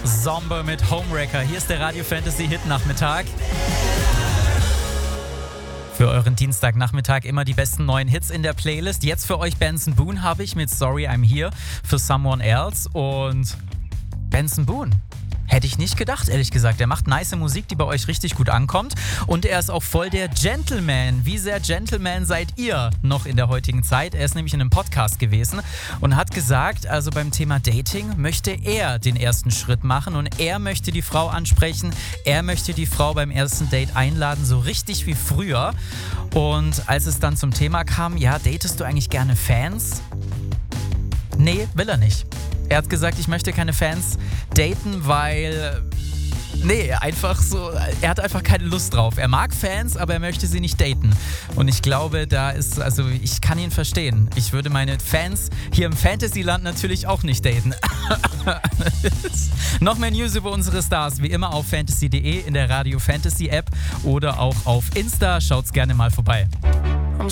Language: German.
Zomber mit Homewrecker. Hier ist der Radio Fantasy Hit Nachmittag. Für euren Dienstagnachmittag immer die besten neuen Hits in der Playlist. Jetzt für euch Benson Boone habe ich mit Sorry I'm Here für Someone Else. Und Benson Boone, hätte ich nicht gedacht, ehrlich gesagt. Er macht nice Musik, die bei euch richtig gut ankommt. Und er ist auch voll der Gentleman. Wie sehr Gentleman seid ihr noch in der heutigen Zeit? Er ist nämlich in einem Podcast gewesen und hat gesagt, also beim Thema Dating möchte er den ersten Schritt machen und er möchte die Frau ansprechen. Er möchte die Frau beim ersten Date einladen, so richtig wie früher. Und als es dann zum Thema kam, ja, datest du eigentlich gerne Fans? Nee, will er nicht. Er hat gesagt, ich möchte keine Fans daten, weil... Nee, einfach so, er hat einfach keine Lust drauf. Er mag Fans, aber er möchte sie nicht daten. Und ich glaube, ich kann ihn verstehen. Ich würde meine Fans hier im Fantasyland natürlich auch nicht daten. Noch mehr News über unsere Stars, wie immer auf fantasy.de, in der Radio Fantasy App oder auch auf Insta. Schaut's gerne mal vorbei.